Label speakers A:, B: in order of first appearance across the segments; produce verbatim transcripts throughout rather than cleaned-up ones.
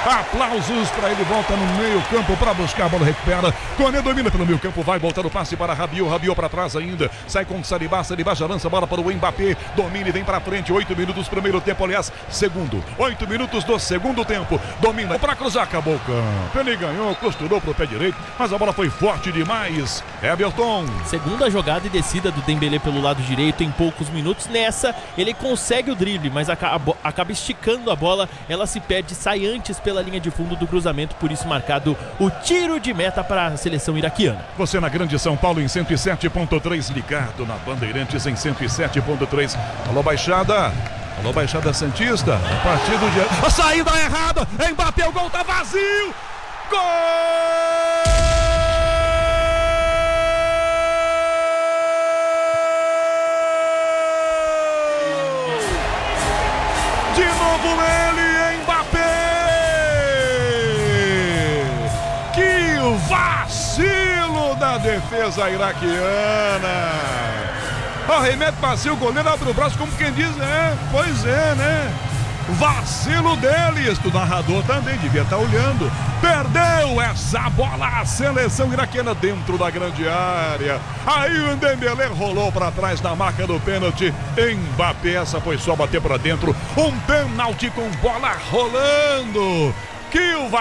A: Aplausos para ele, volta no meio campo para buscar a bola, recupera. Koné domina pelo meio campo, vai voltar o passe para Rabiot, Rabiot para trás ainda. Sai com Saliba, Saliba já lança a bola para o Mbappé. Domina e vem para frente, oito minutos do primeiro tempo, aliás, segundo. oito minutos do segundo tempo. Domina para cruzar, acabou o campo. Ele ganhou, costurou pro pé direito, mas a bola foi forte demais. Everton.
B: Segunda jogada e descida do Dembélé pelo lado direito em poucos minutos. Nessa, ele consegue o drible, mas acaba, acaba esticando a bola. Ela se perde, sai antes pela linha de fundo do cruzamento, por isso marcado o tiro de meta para a seleção iraquiana.
A: Você na Grande São Paulo em cento e sete ponto três, ligado na Bandeirantes em cento e sete ponto três. Alô, Baixada. Alô, Baixada Santista. A partir do dia... A saída errada. Mbappé, o gol tá vazio. Gol! De novo ele, Mbappé! Que vacilo da defesa iraquiana! Arremete vazio, o goleiro abre o braço como quem diz, é, pois é, né? Vacilo deles, o narrador também devia estar olhando. Perdeu essa bola a seleção iraquiana dentro da grande área. Aí o Dembélé rolou para trás da marca do pênalti. Mbappé, essa foi só bater para dentro. Um pênalti com bola rolando. Que o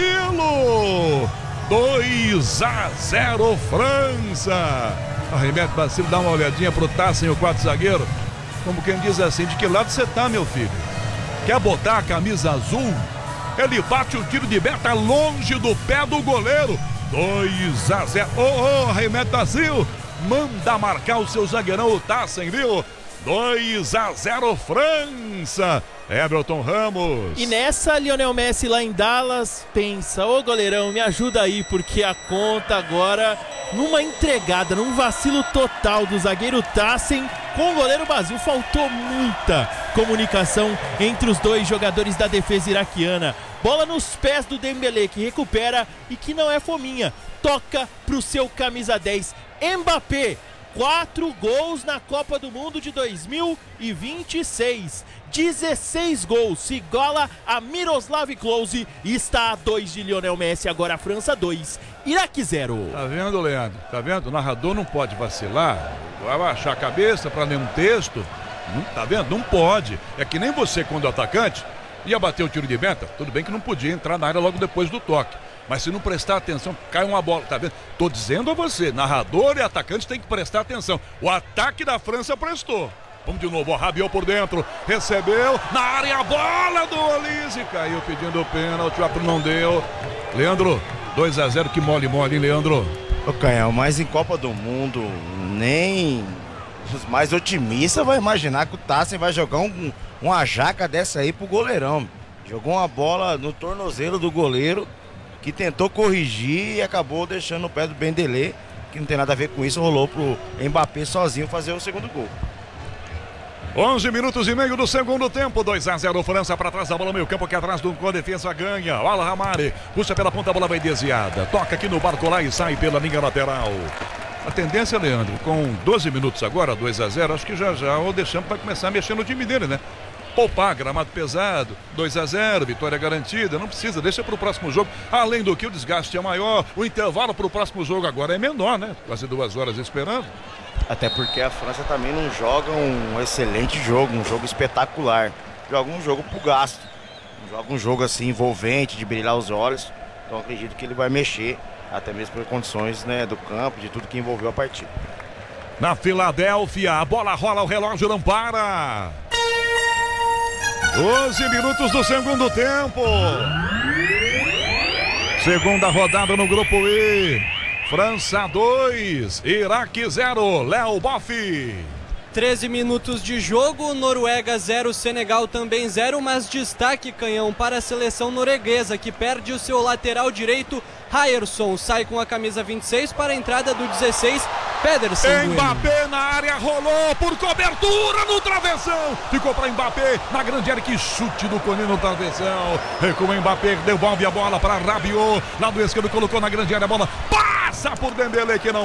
A: vacilo! dois a zero França. Arremete vacilo, dá uma olhadinha pro Tassen, o quarto zagueiro. Como quem diz assim, de que lado você tá, meu filho? Quer botar a camisa azul? Ele bate o tiro de meta longe do pé do goleiro. dois a zero. Oh, oh, arremete vazio. Manda marcar o seu zagueirão, o Tassen, viu? dois a zero França. Everton Ramos.
B: E nessa, Lionel Messi lá em Dallas pensa: ô goleirão, me ajuda aí, porque a conta agora, numa entregada, num vacilo total do zagueiro Tassen com o goleiro Basil, faltou muita comunicação entre os dois jogadores da defesa iraquiana. Bola nos pés do Dembélé, que recupera e que não é fominha, toca pro seu camisa dez, Mbappé. Quatro gols na Copa do Mundo de dois mil e vinte e seis. dezesseis gols, se iguala a Miroslav Klose e está a dois de Lionel Messi. Agora a França dois, Iraque zero.
A: Tá vendo, Leandro? Tá vendo? O narrador não pode vacilar, vai baixar a cabeça para ler um texto. Não, tá vendo? Não pode. É que nem você, quando atacante, ia bater o tiro de meta. Tudo bem que não podia entrar na área logo depois do toque. Mas se não prestar atenção, cai uma bola, tá vendo? Tô dizendo a você, narrador e atacante tem que prestar atenção. O ataque da França prestou. Vamos de novo, o Rabiot por dentro, recebeu, na área a bola do Olise, caiu pedindo o pênalti, o árbitro não deu. Leandro, dois a zero, que mole mole, hein, Leandro?
C: Ô Canhão, mas em Copa do Mundo, nem os mais otimistas vão imaginar que o Tassen vai jogar um, uma jaca dessa aí pro goleirão. Jogou uma bola no tornozelo do goleiro, que tentou corrigir e acabou deixando o pé do Dembélé, que não tem nada a ver com isso, rolou pro Mbappé sozinho fazer o segundo gol.
A: onze minutos e meio do segundo tempo, dois a zero França, para trás da bola, meio campo aqui atrás do com a defesa ganha. O Al-Hamari puxa pela ponta, a bola vai desviada, toca aqui no barco lá e sai pela linha lateral. A tendência, Leandro, com doze minutos agora, dois a zero, acho que já já o Deschamps vai começar a mexer no time dele, né? Poupar, gramado pesado, dois a zero, vitória garantida, não precisa, deixa para o próximo jogo. Além do que o desgaste é maior, o intervalo para o próximo jogo agora é menor, né? Quase duas horas esperando.
C: Até porque a França também não joga um excelente jogo, um jogo espetacular. Joga um jogo pro gasto, joga um jogo assim envolvente, de brilhar os olhos. Então acredito que ele vai mexer, até mesmo por condições, né, do campo, de tudo que envolveu a partida.
A: Na Filadélfia, a bola rola, o relógio não para. doze minutos do segundo tempo. Segunda rodada no grupo E. França dois, Iraque zero. Léo Boff.
D: treze minutos de jogo, Noruega zero, Senegal também zero, mas destaque, Canhão, para a seleção norueguesa, que perde o seu lateral direito, Ryerson, sai com a camisa vinte e seis para a entrada do dezesseis, Pedersen.
A: Mbappé na área, rolou por cobertura no travessão, ficou para Mbappé na grande área, que chute do Koné no travessão, recua Mbappé, devolve a bola para Rabiot, lado esquerdo, colocou na grande área, a bola passa por Dembélé, que não